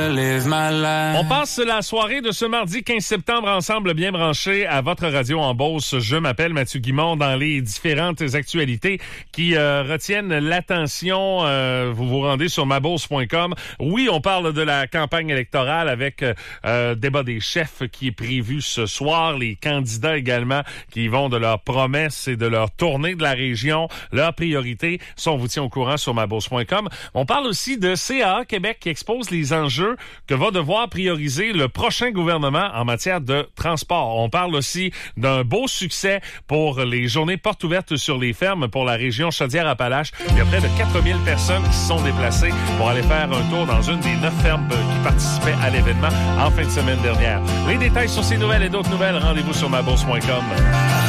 On passe la soirée de ce mardi 15 septembre ensemble, bien branchés à votre radio en Beauce. Je m'appelle Mathieu Guimond dans les différentes actualités qui retiennent l'attention. Vous vous rendez sur mabeauce.com. Oui, on parle de la campagne électorale avec débat des chefs qui est prévu ce soir. Les candidats également qui vont de leurs promesses et de leur tournée de la région. Leurs priorités sont, on vous tient au courant sur mabeauce.com. On parle aussi de CAA Québec qui expose les enjeux que va devoir prioriser le prochain gouvernement en matière de transport. On parle aussi d'un beau succès pour les journées portes ouvertes sur les fermes pour la région Chaudière-Appalaches. Il y a près de 4000 personnes qui se sont déplacées pour aller faire un tour dans une des 9 fermes qui participaient à l'événement en fin de semaine dernière. Les détails sur ces nouvelles et d'autres nouvelles, rendez-vous sur mabeauce.com.